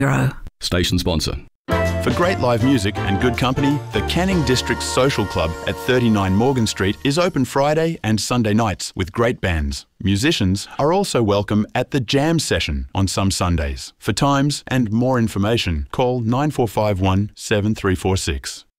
Station sponsor. For great live music and good company, the Canning District Social Club at 39 Morgan Street is open Friday and Sunday nights with great bands. Musicians are also welcome at the Jam Session on some Sundays. For times and more information, call 9451 7346.